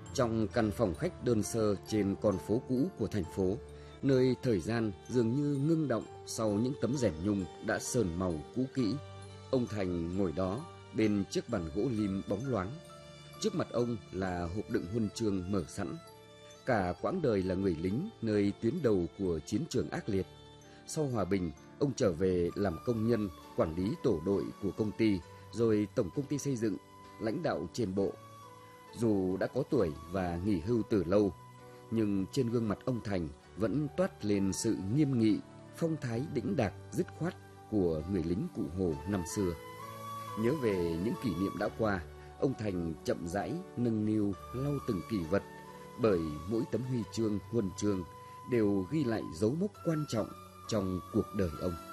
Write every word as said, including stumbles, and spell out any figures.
Trong căn phòng khách đơn sơ trên con phố cũ của thành phố, nơi thời gian dường như ngưng động sau những tấm rèm nhung đã sờn màu cũ kỹ, ông Thành ngồi đó bên chiếc bàn gỗ lim bóng loáng. Trước mặt ông là hộp đựng huân chương mở sẵn. Cả quãng đời là người lính nơi tuyến đầu của chiến trường ác liệt. Sau hòa bình, ông trở về làm công nhân, quản lý tổ đội của công ty, rồi tổng công ty xây dựng, lãnh đạo trên bộ. Dù đã có tuổi và nghỉ hưu từ lâu, nhưng trên gương mặt ông Thành vẫn toát lên sự nghiêm nghị, phong thái đĩnh đạc dứt khoát của người lính cụ Hồ năm xưa. Nhớ về những kỷ niệm đã qua, ông Thành chậm rãi nâng niu lau từng kỷ vật, bởi mỗi tấm huy chương, huân chương đều ghi lại dấu mốc quan trọng trong cuộc đời ông.